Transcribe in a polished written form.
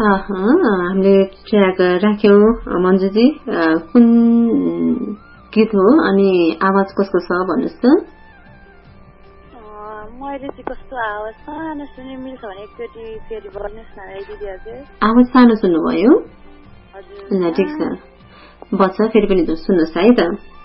हामीले ट्र्याक राख्यौं मन्जुजी कुन गीत हो अनि आवाज कसको छ भन्नुस् त मैले चाहिँ कस्तो आवाज सानो सुन्नु मिल्छ भने एकचोटि फेरि भन्नुस् न दिदी हजुर आवाज सानो सुन्नुभयो हजुर ल ठिक छ बच्चा फेरि पनि सुन्नुस् है त